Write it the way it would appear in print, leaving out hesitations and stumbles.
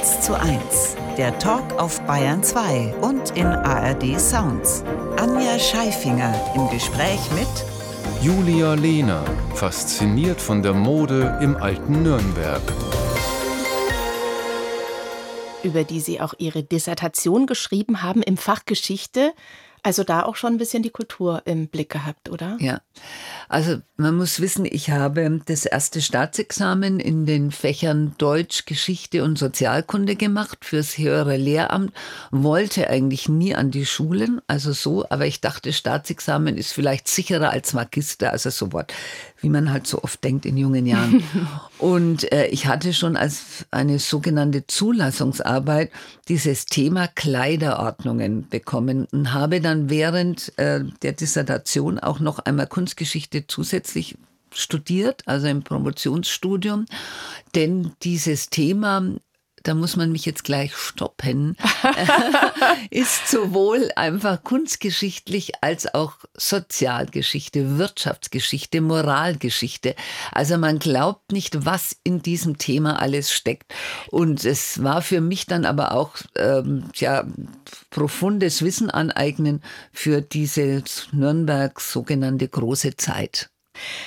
1:1, der Talk auf Bayern 2 und in ARD Sounds. Anja Scheifinger im Gespräch mit Julia Lehner, fasziniert von der Mode im alten Nürnberg. Über die Sie auch Ihre Dissertation geschrieben haben im Fach Geschichte. Also da auch schon ein bisschen die Kultur im Blick gehabt, oder? Ja, also man muss wissen, ich habe das erste Staatsexamen in den Fächern Deutsch, Geschichte und Sozialkunde gemacht fürs höhere Lehramt, wollte eigentlich nie an die Schulen, also so, aber ich dachte, Staatsexamen ist vielleicht sicherer als Magister, also so was, wie man halt so oft denkt in jungen Jahren. Und ich hatte schon als eine sogenannte Zulassungsarbeit dieses Thema Kleiderordnungen bekommen und habe dann während der Dissertation auch noch einmal Kunstgeschichte zusätzlich studiert, also im Promotionsstudium. Denn dieses Thema, da muss man mich jetzt gleich stoppen, ist sowohl einfach kunstgeschichtlich als auch Sozialgeschichte, Wirtschaftsgeschichte, Moralgeschichte. Also man glaubt nicht, was in diesem Thema alles steckt. Und es war für mich dann aber auch profundes Wissen aneignen für diese Nürnberg sogenannte große Zeit.